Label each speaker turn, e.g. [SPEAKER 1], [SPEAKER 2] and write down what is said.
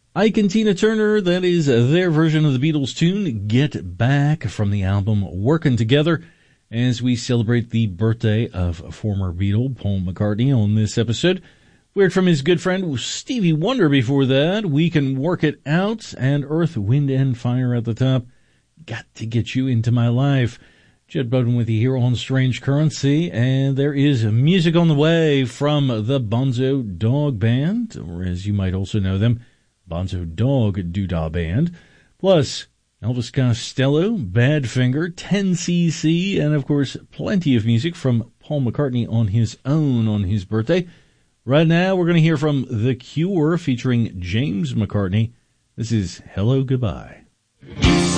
[SPEAKER 1] Ike and Tina Turner, that is their version of the Beatles tune, Get Back, from the album Workin' Together, as we celebrate the birthday of former Beatle Paul McCartney on this episode. We heard from his good friend Stevie Wonder before that, We Can Work It Out, and Earth, Wind and Fire at the top. Got to Get You Into My Life. Jed Bowden with you here on Strange Currency, and there is music on the way from the Bonzo Dog Band, or as you might also know them, Bonzo Dog Doodah Band, plus Elvis Costello, Badfinger, 10cc, and of course plenty of music from Paul McCartney on his own on his birthday. Right now we're going to hear from The Cure featuring James McCartney. This is Hello Goodbye.